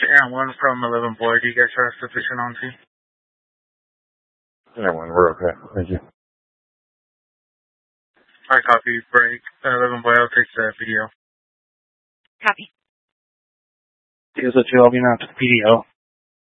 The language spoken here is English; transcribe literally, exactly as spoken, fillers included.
Air one from eleven Boy. Do you guys have sufficient on scene? Air one, we're okay. Thank you. Alright, copy. Break. eleven Boy, I'll take the video. Copy. Here's the two, I'll be now to the P D O.